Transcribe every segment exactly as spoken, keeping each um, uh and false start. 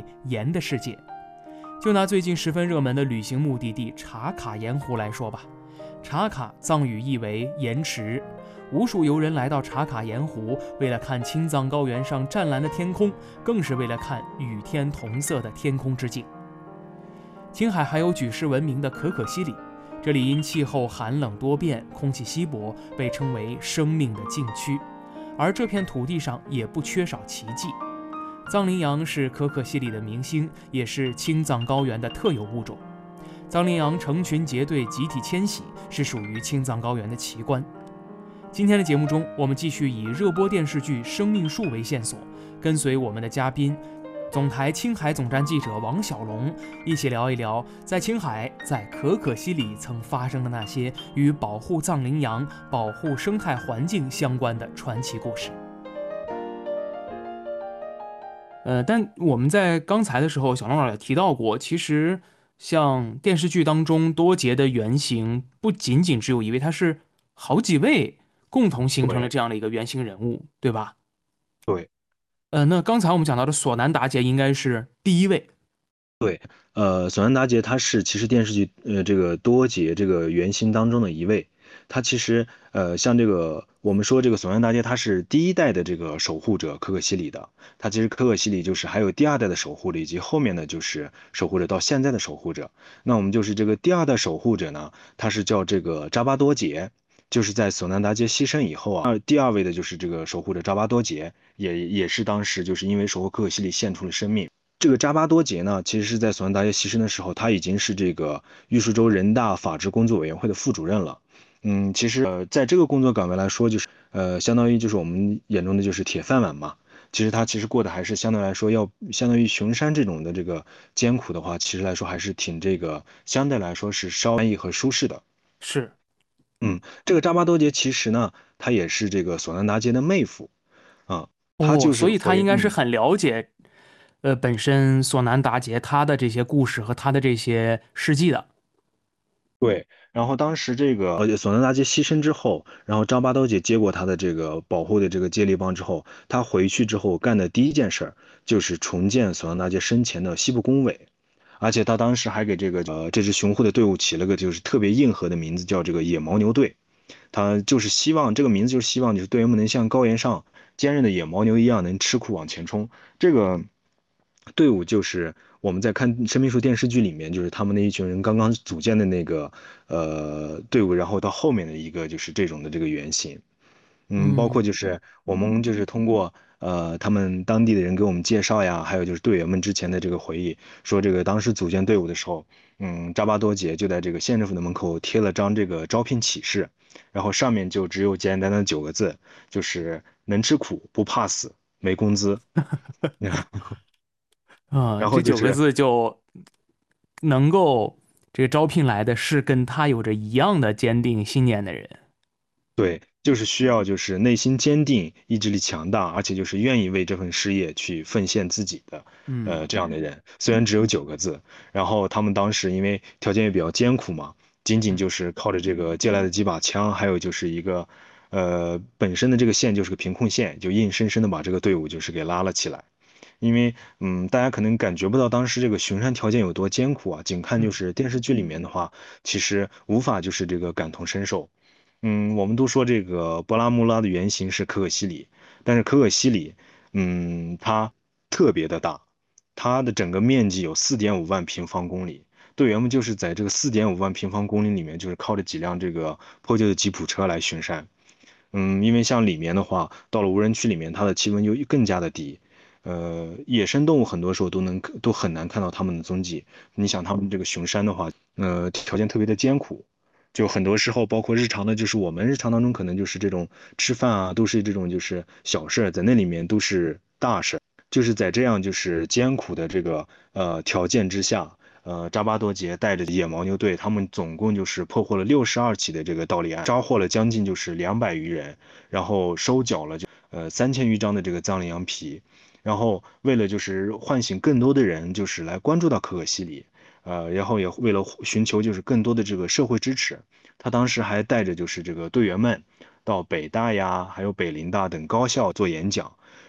盐的世界。就拿最近十分热门的旅行目的地茶卡盐湖来说吧，茶卡藏语意为盐池，无数游人来到茶卡盐湖，为了看青藏高原上湛蓝的天空，更是为了看与天同色的天空之镜。青海还有举世闻名的可可西里，这里因气候寒冷多变，空气稀薄，被称为生命的禁区，而这片土地上也不缺少奇迹。藏羚羊是可可西里的明星，也是青藏高原的特有物种。藏羚羊成群结队、集体迁徙，是属于青藏高原的奇观。今天的节目中，我们继续以热播电视剧《生命树》为线索，跟随我们的嘉宾总台青海总站记者王小龙，一起聊一聊在青海、在可可西里曾发生的那些与保护藏羚羊、保护生态环境相关的传奇故事。呃，但我们在刚才的时候，小龙老师也提到过，其实像电视剧当中多杰的原型不仅仅只有一位，他是好几位共同形成了对这样的一个原型人物，对吧？ 对呃，那刚才我们讲到的索南达杰应该是第一位。 对，呃，索南达杰他是其实电视剧呃这个多杰这个原型当中的一位，他其实呃像这个我们说这个索南达杰他是第一代的这个守护者可可西里的，他其实可可西里就是还有第二代的守护者，以及后面的就是守护者到现在的守护者。那我们就是这个第二代守护者呢，他是叫这个扎巴多杰。就是在索南达杰牺牲以后啊，二第二位的就是这个守护者扎巴多杰，也也是当时就是因为守护可可西里献出了生命。这个扎巴多杰呢，其实是在索南达杰牺牲的时候，他已经是这个玉树州人大法制工作委员会的副主任了。嗯，其实呃，在这个工作岗位来说，就是呃，相当于就是我们眼中的就是铁饭碗嘛。其实他其实过得还是相对来说要相当于熊山这种的这个艰苦的话，其实来说还是挺这个相对来说是稍安逸和舒适的。 是。 嗯，这个扎巴多杰其实呢，他也是这个索南达杰的妹夫啊，他哦， 就是所以他应回嗯。 该是很了解，呃，本身索南达杰他的这些故事和他的这些事迹的。 对，然后当时这个呃索南达杰牺牲之后，然后张巴多姐接过他的这个保护的这个接力棒之后，他回去之后干的第一件事儿就是重建索南达杰生前的西部工委，而且他当时还给这个呃这支雄护的队伍起了个就是特别硬核的名字，叫这个野牦牛队。他就是希望这个名字就是希望就是队员们能像高原上坚韧的野牦牛一样，能吃苦往前冲。这个队伍就是我们在看《生命树》电视剧里面，就是他们那一群人刚刚组建的那个呃队伍，然后到后面的一个就是这种的这个原型。嗯，包括嗯。 就是我们就是通过呃他们当地的人给我们介绍呀，还有就是队员们之前的这个回忆，说这个当时组建队伍的时候，嗯，扎巴多杰就在这个县政府的门口贴了张这个招聘启事，然后上面就只有简简单单的九个字，就是能吃苦不怕死，没工资。 啊、这九个然后就是字就能够这个招聘来的是跟他有着一样的坚定信念的人。 对，就是需要就是内心坚定、意志力强大，而且就是愿意为这份事业去奉献自己的， 嗯。 呃，这样的人。虽然只有九个字，然后他们当时因为条件也比较艰苦嘛，仅仅就是靠着这个借来的几把枪，还有就是一个，呃，本身的这个县就是个贫困县，就硬生生的把这个队伍就是给拉了起来。因为，嗯，大家可能感觉不到当时这个巡山条件有多艰苦啊，仅看就嗯。 是电视剧里面的话，其实无法就是这个感同身受。嗯，我们都说这个博拉穆拉的原型是可可西里，但是可可西里，嗯，它特别的大，它的整个面积有四点五万平方公里。队员们就是在这个四点五万平方公里里面，就是靠着几辆这个破旧的吉普车来巡山。嗯，因为像里面的话，到了无人区里面，它的气温就更加的低，呃，野生动物很多时候都能都很难看到它们的踪迹。你想，他们这个巡山的话，呃，条件特别的艰苦，就很多时候，包括日常的，就是我们日常当中可能就是这种吃饭啊，都是这种就是小事儿，在那里面都是大事儿。就是在这样就是艰苦的这个呃条件之下，呃，扎巴多杰带着野牦牛队，他们总共就是破获了六十二起的这个盗猎案，抓获了将近就是两百余人，然后收缴了就呃三千余张的这个藏羚羊皮，然后为了就是唤醒更多的人，就是来关注到可可西里，呃，然后也为了寻求就是更多的这个社会支持，他当时还带着就是这个队员们到北大呀，还有北林大等高校做演讲。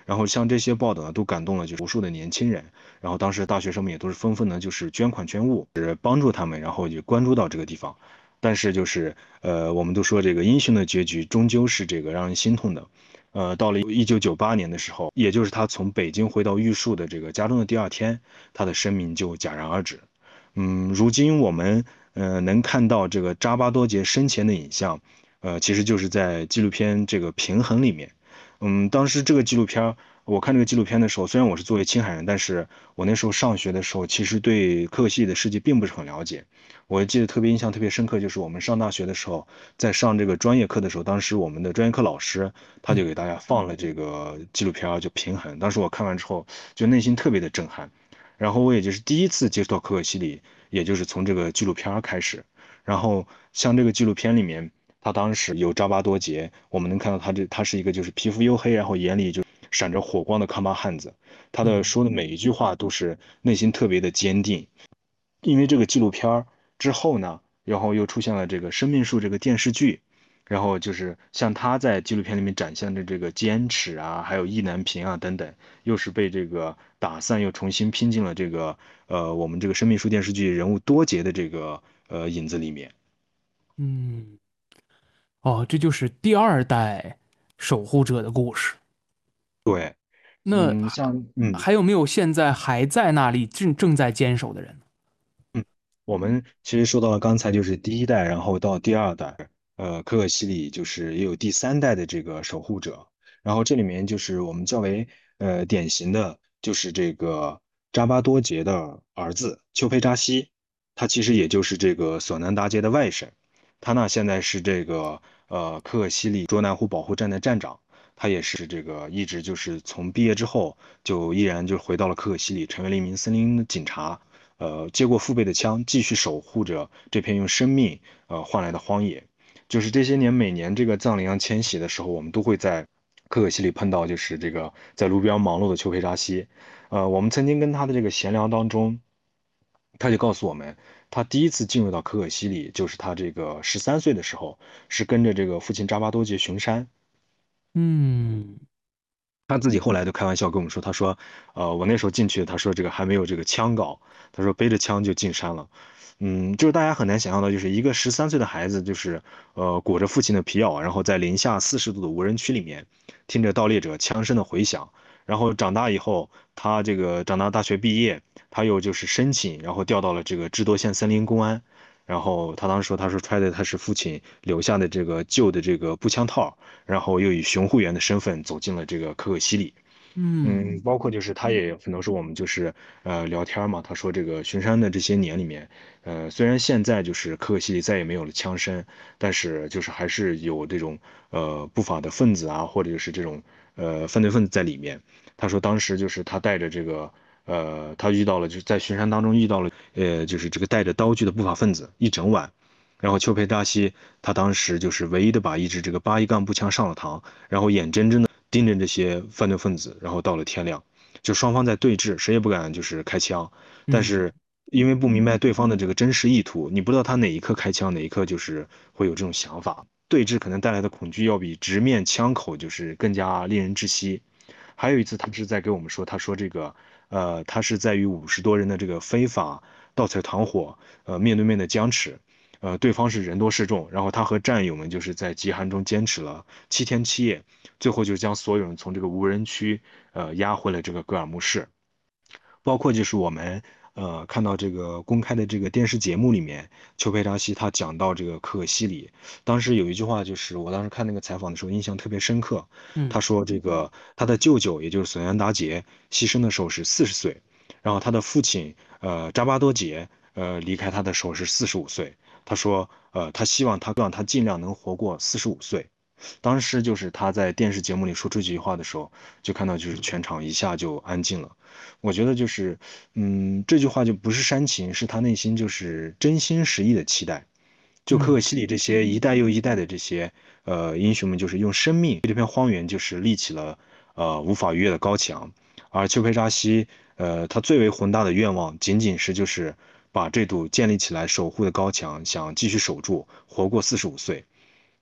然后像这些报道呢，都感动了就是无数的年轻人。然后当时大学生们也都是纷纷的，就是捐款捐物，是帮助他们，然后也关注到这个地方。但是就是呃，我们都说这个英雄的结局终究是这个让人心痛的。呃，到了一九九八年的时候，也就是他从北京回到玉树的这个家中的第二天，他的生命就戛然而止。嗯，如今我们呃能看到这个扎巴多杰生前的影像，呃，其实就是在纪录片这个平衡里面。嗯，当时这个纪录片儿我看这个纪录片的时候，虽然我是作为青海人，但是我那时候上学的时候，其实对可可西里的事迹并不是很了解。我记得特别印象特别深刻，就是我们上大学的时候，在上这个专业课的时候，当时我们的专业课老师他就嗯给大家放了这个纪录片儿，就平衡。当时我看完之后，就内心特别的震撼。然后我也就是第一次接触到可可西里，也就是从这个纪录片儿开始。然后像这个纪录片里面，他当时有扎巴多杰，我们能看到他这他是一个就是皮肤黝黑，然后眼里就闪着火光的康巴汉子。他的嗯说的每一句话都是内心特别的坚定。因为这个纪录片儿之后呢，然后又出现了这个《生命树》这个电视剧，然后就是像他在纪录片里面展现的这个坚持啊，还有意难平啊等等，又是被这个打散，又重新拼进了这个呃我们这个《生命树》电视剧人物多杰的这个呃影子里面。 嗯，哦，这就是第二代守护者的故事。 对，嗯， 那还像嗯。 还有没有现在还在那里正正在坚守的人呢？ 我们其实说到了刚才就是第一代，然后到第二代，呃，可可西里就是也有第三代的这个守护者，然后这里面就是我们较为呃典型的就是这个扎巴多杰的儿子丘培扎西，他其实也就是这个索南达杰的外甥，他呢现在是这个呃可可西里卓南湖保护站的站长，他也是这个一直就是从毕业之后就依然就回到了可可西里，成为了一名森林警察。呃，接过父辈的枪，继续守护着这片用生命呃换来的荒野。就是这些年，每年这个藏羚羊迁徙的时候，我们都会在可可西里碰到，就是这个在路边忙碌的丘培扎西。呃，我们曾经跟他的这个闲聊当中，他就告诉我们，他第一次进入到可可西里，就是他这个十三岁的时候，是跟着这个父亲扎巴多杰巡山。 嗯他自己后来都开玩笑跟我们说，他说，呃，我那时候进去，他说这个还没有这个枪镐，他说背着枪就进山了。嗯，就是大家很难想象到，就是一个十三岁的孩子，就是呃裹着父亲的皮袄，然后在零下四十度的无人区里面，听着盗猎者枪声的回响，然后长大以后，他这个长大大学毕业，他又就是申请，然后调到了这个智多县森林公安，然后他当时说，他说揣的他是父亲留下的这个旧的这个步枪套，然后又以巡护员的身份走进了这个可可西里。嗯， 嗯包括就是他也可能是我们就是呃聊天嘛，他说这个巡山的这些年里面，呃虽然现在就是可可西里再也没有了枪声，但是就是还是有这种呃不法的分子啊，或者就是这种呃犯罪分子在里面。他说当时就是他带着这个呃他遇到了就是在巡山当中遇到了呃就是这个带着刀具的不法分子一整晚。然后丘培扎西他当时就是唯一的把一支这个八一杠步枪上了膛，然后眼睁睁的盯着这些犯罪分子，然后到了天亮，就双方在对峙，谁也不敢就是开枪，但嗯是因为不明白对方的这个真实意图，你不知道他哪一刻开枪，哪一刻就是会有这种想法，对峙可能带来的恐惧要比直面枪口就是更加令人窒息。还有一次，他是在给我们说，他说这个，呃，他是在与五十多人的这个非法盗采团伙，呃，面对面的僵持，呃，对方是人多势众，然后他和战友们就是在极寒中坚持了七天七夜，最后就将所有人从这个无人区，呃，押回了这个格尔木市。包括就是我们呃看到这个公开的这个电视节目里面，邱培扎西他讲到这个可可西里，当时有一句话就是我当时看那个采访的时候印象特别深刻，他嗯说这个他的舅舅也就是索yan达杰牺牲的时候是四十岁，然后他的父亲呃扎巴多杰呃离开他的时候是四十五岁，他说呃他希望他让他尽量能活过四十五岁。当时就是他在电视节目里说出这句话的时候，就看到就是全场一下就安静了。我觉得就是，嗯，这句话就不是煽情，是他内心就是真心实意的期待。就可可嗯西里这些一代又一代的这些呃英雄们，就是用生命为这片荒原就是立起了呃无法逾越的高墙。而丘培扎西，呃，他最为宏大的愿望，仅仅是就是把这堵建立起来守护的高墙，想继续守住，活过四十五岁。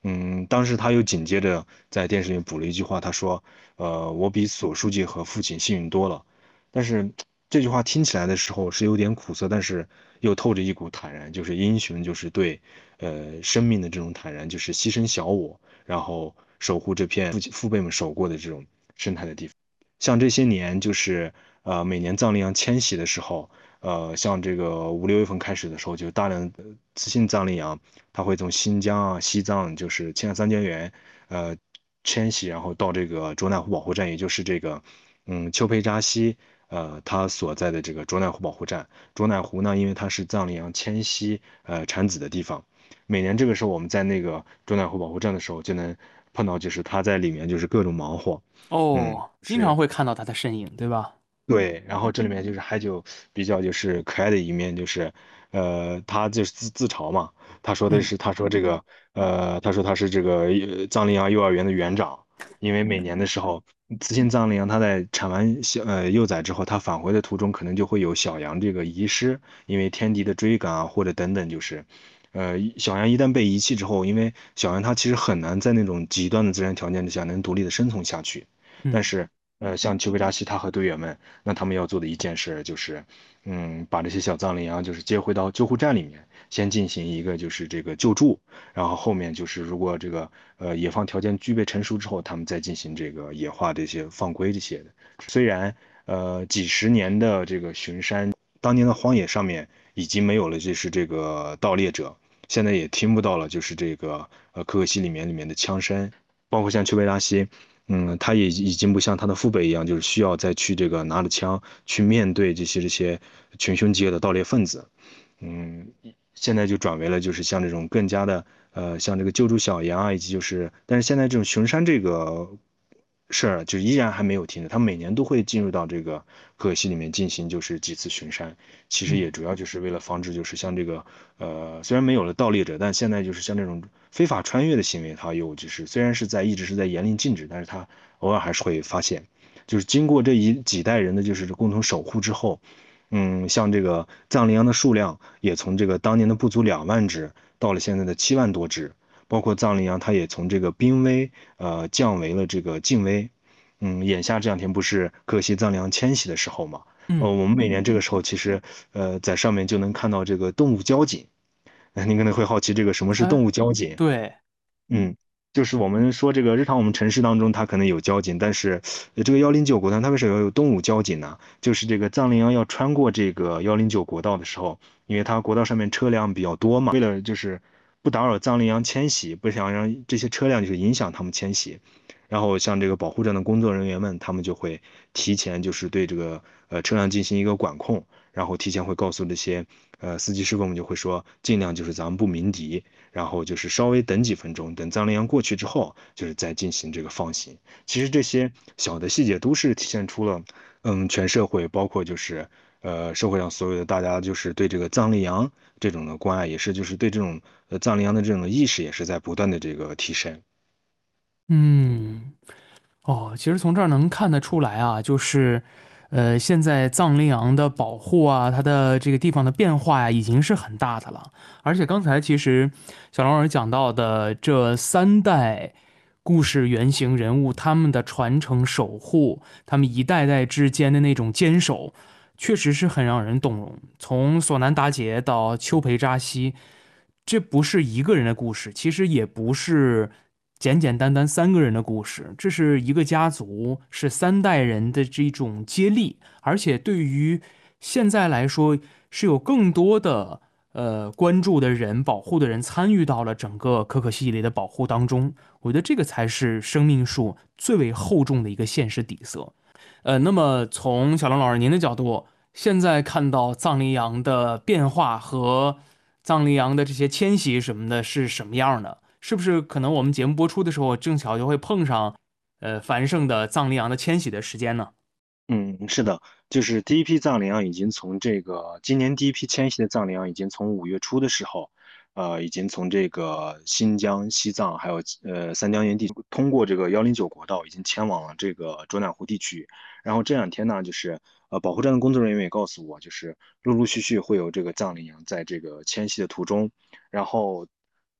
嗯，当时他又紧接着在电视里补了一句话，他说：“呃，我比索书记和父亲幸运多了。”但是这句话听起来的时候是有点苦涩，但是又透着一股坦然，就是英雄就是对呃生命的这种坦然，就是牺牲小我，然后守护这片父父辈们守过的这种生态的地方。像这些年，就是呃每年藏羚羊迁徙的时候，呃像这个五六月份开始的时候，就大量的雌性藏羚羊，它会从新疆啊、西藏，就是青藏三尖源，呃迁徙，然后到这个卓乃湖保护站，也就是这个嗯丘培扎西。呃，它所在的这个卓乃湖保护站，卓乃湖呢，因为它是藏羚羊迁徙呃产子的地方，每年这个时候我们在那个卓乃湖保护站的时候，就能碰到，就是它在里面就是各种忙活。嗯， 哦，经常是。 会看到他的身影，对吧？ 对，然后这里面就是还有比较就是可爱的一面，就是呃，他就是自自嘲嘛，他说的嗯是，他说这个呃，他说他是这个呃藏羚羊幼儿园的园长，因为每年的时候，雌性藏羚羊它在产完小呃幼崽之后，它返回的途中可能就会有小羊这个遗失，因为天敌的追赶啊，或者等等，就是呃小羊一旦被遗弃之后，因为小羊它其实很难在那种极端的自然条件之下能独立的生存下去，但嗯是呃像丘贝扎西他和队员们。那他们要做的一件事就是，嗯，把这些小藏羚羊就是接回到救护站里面，先进行一个就是这个救助，然后后面就是如果这个呃野放条件具备成熟之后，他们再进行这个野化这些放归这些的。虽然呃几十年的这个巡山，当年的荒野上面已经没有了就是这个盗猎者，现在也听不到了就是这个呃可可西里面里面的枪声，包括像丘贝拉西。嗯，他也已经不像他的父辈一样，就是需要再去这个拿着枪去面对这些这些群凶极恶的盗猎分子。嗯，现在就转为了就是像这种更加的呃，像这个救助小羊啊，以及就是，但是现在这种巡山这个事儿就依然还没有停止，他每年都会进入到这个可可西里面进行就是几次巡山，其实也嗯。 主要就是为了防止就是像这个呃，虽然没有了盗猎者，但现在就是像这种非法穿越的行为，它又就是虽然是在一直是在严令禁止，但是它偶尔还是会发现。就是经过这一几代人的就是共同守护之后，嗯，像这个藏羚羊的数量也从这个当年的不足两万只，到了现在的七万多只。包括藏羚羊，它也从这个濒危呃降为了这个近危。嗯，眼下这两天不是可惜藏羚羊迁徙的时候嘛？呃， 嗯， 我们每年这个时候其实呃在上面就能看到这个动物交警。那您可能会好奇这个什么是动哎， 物交警？ 对， 嗯，就是我们说这个日常我们城市当中它可能有交警，但是呃这个幺零九国道它为什么要有动物交警呢？就是这个藏羚羊要穿过这个幺零九国道的时候，因为它国道上面车辆比较多嘛，为了就是不打扰藏羚羊迁徙，不想让这些车辆就是影响它们迁徙，然后像这个保护站的工作人员们，他们就会提前就是对这个呃车辆进行一个管控，然后提前会告诉这些呃司机师傅们就会说，尽量就是咱们不鸣笛。然后就是稍微等几分钟，等藏羚羊过去之后，就是再进行这个放行。其实这些小的细节都是体现出了，嗯，全社会包括就是呃社会上所有的大家就是对这个藏羚羊这种的关爱，也是就是对这种呃藏羚羊的这种意识也是在不断的这个提升。 嗯。哦，其实从这儿能看得出来啊，就是，呃，现在藏羚羊的保护啊，它的这个地方的变化呀，已经是很大的了。而且刚才其实小龙儿讲到的这三代故事原型人物，他们的传承守护，他们一代代之间的那种坚守，确实是很让人动容。从索南达杰到丘培扎西，这不是一个人的故事，其实也不是简简单单三个人的故事，这是一个家族，是三代人的这种接力，而且对于现在来说，是有更多的呃关注的人、保护的人参与到了整个可可西里的保护当中。我觉得这个才是生命树最为厚重的一个现实底色。呃，那么从小龙老师您的角度，现在看到藏羚羊的变化和藏羚羊的这些迁徙什么的是什么样的？是不是可能我们节目播出的时候正巧就会碰上，呃，繁盛的藏羚羊的迁徙的时间呢？ 嗯，是的，就是第一批藏羚羊已经从这个今年第一批迁徙的藏羚羊已经从五月初的时候，呃，已经从这个新疆、西藏还有呃三江源地通过这个幺零九国道已经前往了这个卓乃湖地区。然后这两天呢，就是呃保护站的工作人员也告诉我，就是陆陆续续会有这个藏羚羊在这个迁徙的途中，然后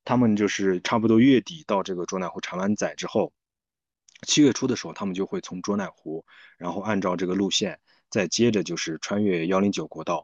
他们就是差不多月底到这个卓乃湖产完崽之后，七月初的时候，他们就会从卓乃湖，然后按照这个路线，再接着就是穿越幺零九国道，